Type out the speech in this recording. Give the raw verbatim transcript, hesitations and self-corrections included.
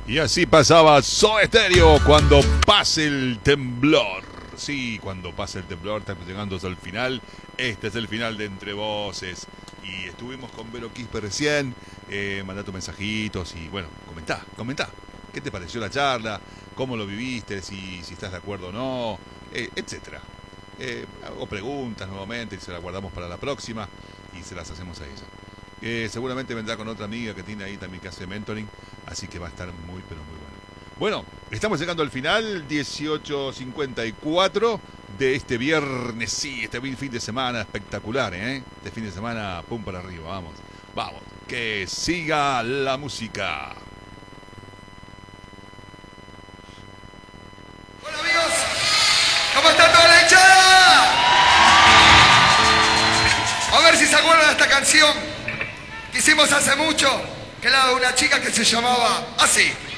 Y así pasaba Soda Stereo cuando pase el temblor. Sí, cuando pase el temblor, estamos llegando al final. Este es el final de Entre Voces. Y estuvimos con Vero Quispe recién. Eh, mandá tus mensajitos y bueno, comentá, comentá. ¿Qué te pareció la charla? ¿Cómo lo viviste? Si, si estás de acuerdo o no, eh, etcétera. Eh, hago preguntas nuevamente y se las guardamos para la próxima y se las hacemos a ella. Eh, seguramente vendrá con otra amiga que tiene ahí también que hace mentoring, así que va a estar muy pero muy bueno. Bueno, estamos llegando al final, dieciocho cincuenta y cuatro de este viernes, sí, este fin de semana espectacular, ¿eh? Este fin de semana, pum para arriba, vamos, vamos, que siga la música. Hola amigos, ¿cómo está toda la hinchada? A ver si se acuerdan de esta canción que hicimos hace mucho, que era de una chica que se llamaba así.